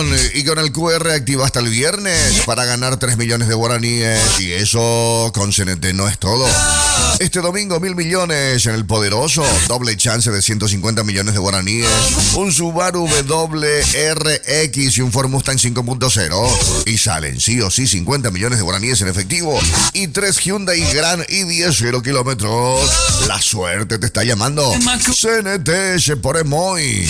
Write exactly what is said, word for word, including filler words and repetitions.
promoción y con el Q R activa hasta el viernes para ganar tres millones de guaraníes. Y eso con C N T no es todo. Este domingo mil millones en el Poderoso, doble chance de ciento cincuenta millones de guaraníes, un Subaru W R X y un Ford Mustang cinco punto cero. Y salen sí o sí cincuenta millones de guaraníes en efectivo y tres Hyundai Grand i diez cero kilómetros. La suerte te está llamando. C N T se pone muy.